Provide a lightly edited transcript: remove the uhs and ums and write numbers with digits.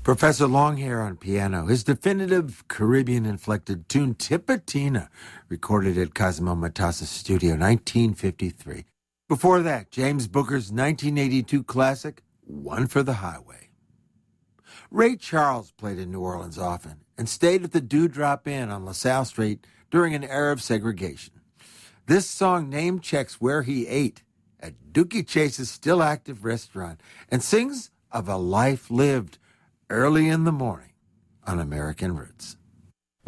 Professor Longhair on piano, his definitive Caribbean-inflected tune Tipatina, recorded at Cosimo Matassa's studio, 1953. Before that, James Booker's 1982 classic, One for the Highway. Ray Charles played in New Orleans often and stayed at the Dewdrop Inn on LaSalle Street during an era of segregation. This song name-checks where he ate at Dookie Chase's still-active restaurant and sings of a life lived early in the morning on American Roots.